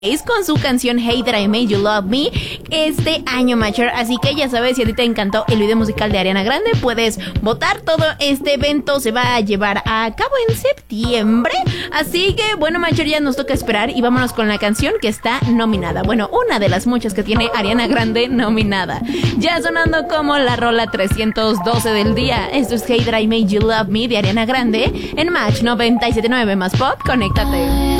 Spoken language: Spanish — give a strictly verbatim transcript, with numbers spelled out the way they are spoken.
con su canción Hey That I Made You Love Me este año, Macher. Así que ya sabes, si a ti te encantó el video musical de Ariana Grande, puedes votar. Todo este evento se va a llevar a cabo en septiembre. Así que bueno, Macher, ya nos toca esperar y vámonos con la canción que está nominada. Bueno, una de las muchas que tiene Ariana Grande nominada. Ya sonando como la rola trescientos doce del día. Esto es Hey That I Made You Love Me de Ariana Grande en Match noventa y siete punto nueve más Pop. Conéctate.